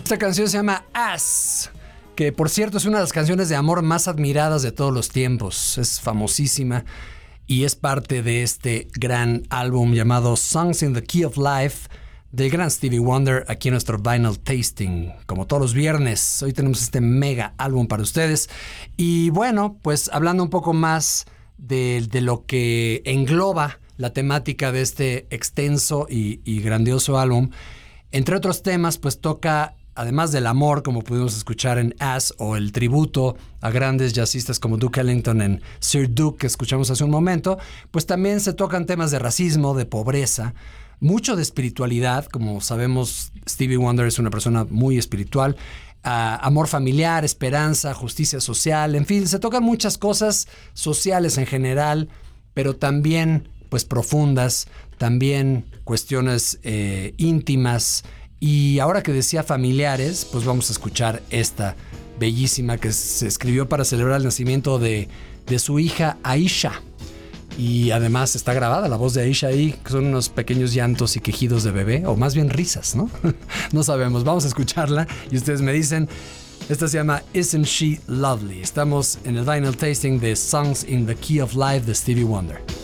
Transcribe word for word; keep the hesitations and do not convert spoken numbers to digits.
Esta canción se llama As, que por cierto es una de las canciones de amor más admiradas de todos los tiempos. Es famosísima y es parte de este gran álbum llamado Songs in the Key of Life del gran Stevie Wonder, aquí en nuestro Vinyl Tasting. Como todos los viernes, hoy tenemos este mega álbum para ustedes. Y bueno, pues hablando un poco más de, de lo que engloba la temática de este extenso y, y grandioso álbum, entre otros temas, pues toca, además del amor, como pudimos escuchar en As, o el tributo a grandes jazzistas como Duke Ellington en Sir Duke, que escuchamos hace un momento, pues también se tocan temas de racismo, de pobreza, mucho de espiritualidad. Como sabemos, Stevie Wonder es una persona muy espiritual, uh, amor familiar, esperanza, justicia social, en fin, se tocan muchas cosas sociales en general, pero también pues profundas, también cuestiones eh, íntimas. Y ahora que decía familiares, pues vamos a escuchar esta bellísima que se escribió para celebrar el nacimiento de, de su hija Aisha. Y además está grabada la voz de Aisha ahí, que son unos pequeños llantos y quejidos de bebé, o más bien risas, ¿no? No sabemos, vamos a escucharla y ustedes me dicen. Esta se llama Isn't She Lovely. Estamos en el Vinyl Tasting de Songs in the Key of Life de Stevie Wonder.